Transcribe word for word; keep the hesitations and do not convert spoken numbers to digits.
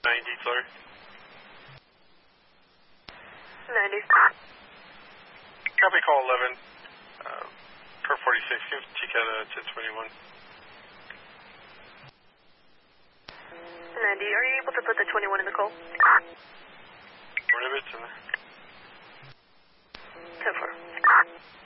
ninety, sorry. ninety. Copy call eleven. Uh, per forty-six, give T C A T a ten twenty-one. ninety, are you able to put the twenty-one in the call? What if it's in there? ten four.